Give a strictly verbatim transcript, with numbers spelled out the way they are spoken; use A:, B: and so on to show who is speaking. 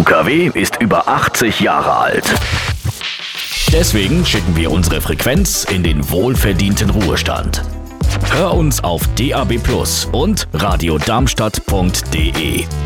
A: K W ist über achtzig Jahre alt. Deswegen schicken wir unsere Frequenz in den wohlverdienten Ruhestand. Hör uns auf D A B plus und radiodarmstadt punkt de.